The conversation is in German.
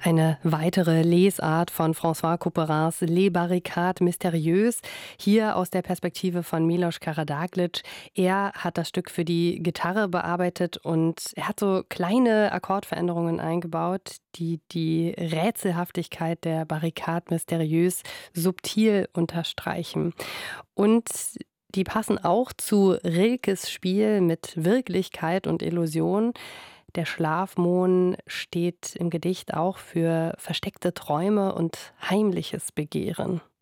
Eine weitere Lesart von François Couperins Les Barricades mystérieuses, hier aus der Perspektive von Milos Karađagić. Er hat das Stück für die Gitarre bearbeitet und er hat so kleine Akkordveränderungen eingebaut, die die Rätselhaftigkeit der Barricades mystérieuses subtil unterstreichen. Und die passen auch zu Rilkes Spiel mit Wirklichkeit und Illusion. Der Schlafmohn steht im Gedicht auch für versteckte Träume und heimliches Begehren.